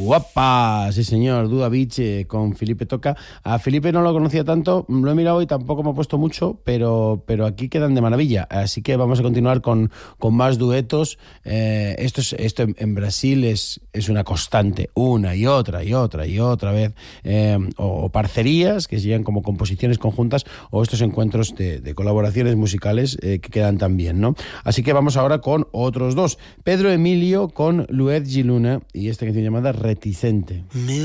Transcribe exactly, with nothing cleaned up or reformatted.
Guapa, sí señor, Duda Beach eh, con Felipe Toca. A Felipe no lo conocía tanto, lo he mirado y tampoco me he puesto mucho, pero, pero aquí quedan de maravilla. Así que vamos a continuar con, con más duetos. Eh, esto es, esto en, en Brasil es, es una constante, una y otra y otra y otra vez. Eh, o, o parcerías que siguen como composiciones conjuntas o estos encuentros de, de colaboraciones musicales eh, que quedan tan bien, ¿no? Así que vamos ahora con otros dos. Pedro Emilio con Lued Giluna y esta canción llamada Reticente.